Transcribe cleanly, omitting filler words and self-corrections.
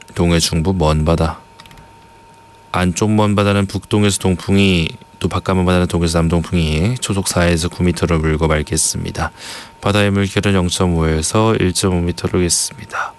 동해 중부 먼바다. 안쪽 먼바다는 북동에서 동풍이, 또 바깥 먼바다는 동에서 남동풍이 초속 4에서 9m를 물고 맑겠습니다. 바다의 물결은 0.5에서 1.5m로 겠습니다.